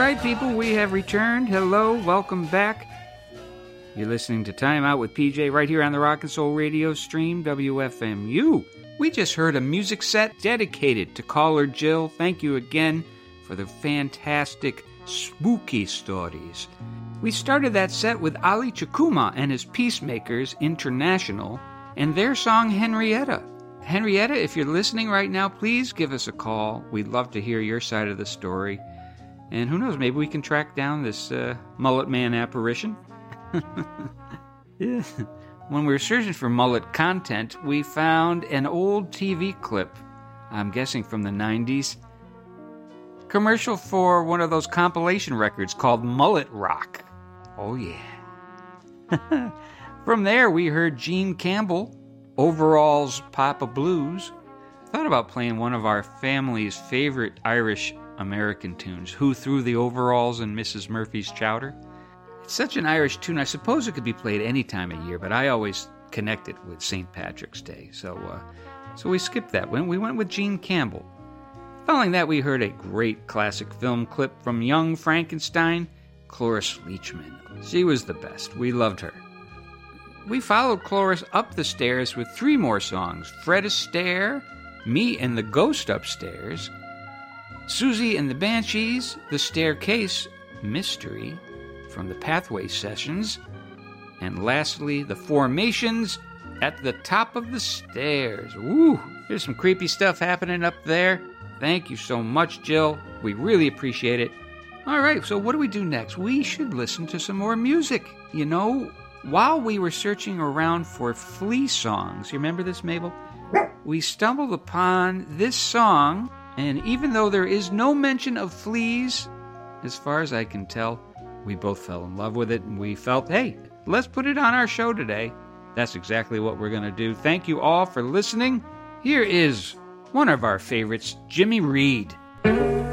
right, people, we have returned. Hello, welcome back. You're listening to Time Out with PJ right here on the Rock and Soul Radio stream, WFMU. We just heard a music set dedicated to caller Jill. Thank you again for the fantastic spooky stories. We started that set with Ali Chukuma and his Peacemakers International and their song Henrietta. Henrietta, if you're listening right now, please give us a call. We'd love to hear your side of the story. And who knows, maybe we can track down this mullet man apparition. Yeah. When we were searching for mullet content, we found an old TV clip, I'm guessing from the 90s. Commercial for one of those compilation records called Mullet Rock. Oh, yeah. From there, we heard Gene Campbell, Overalls Papa Blues. Thought about playing one of our family's favorite Irish American tunes, Who Threw the Overalls and Mrs. Murphy's Chowder. It's such an Irish tune, I suppose it could be played any time of year, but I always connect it with St. Patrick's Day, so we skipped that. We went with Gene Campbell. Following that, we heard a great classic film clip from Young Frankenstein, Cloris Leachman. She was the best. We loved her. We followed Cloris up the stairs with 3 more songs, Fred Astaire, Me and the Ghost Upstairs, Susie and the Banshees, The Staircase Mystery from the Pathway Sessions, and lastly, The Formations, At the Top of the Stairs. Woo! There's some creepy stuff happening up there. Thank you so much, Jill. We really appreciate it. All right, so what do we do next? We should listen to some more music. You know, while we were searching around for Flea songs, you remember this, Mabel? We stumbled upon this song, and even though there is no mention of fleas, as far as I can tell, we both fell in love with it, and we felt, hey, let's put it on our show today. That's exactly what we're going to do. Thank you all for listening. Here is one of our favorites, Jimmy Reed.